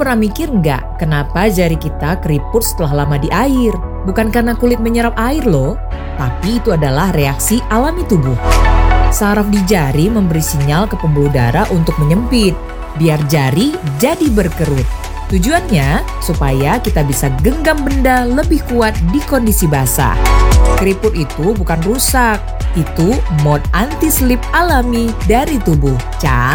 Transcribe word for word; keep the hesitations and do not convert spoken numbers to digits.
pernah mikir nggak kenapa jari kita keriput setelah lama di air? Bukan karena kulit menyerap air loh, tapi itu adalah reaksi alami tubuh. Saraf di jari memberi sinyal ke pembuluh darah untuk menyempit, biar jari jadi berkerut. Tujuannya supaya kita bisa genggam benda lebih kuat di kondisi basah. Keriput itu bukan rusak, itu mode anti-slip alami dari tubuh. Cantik.